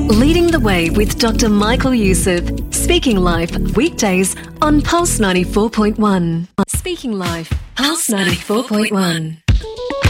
Leading the Way with Dr. Michael Youssef. Speaking Life, weekdays on Pulse 94.1. Speaking Life, Pulse 94.1.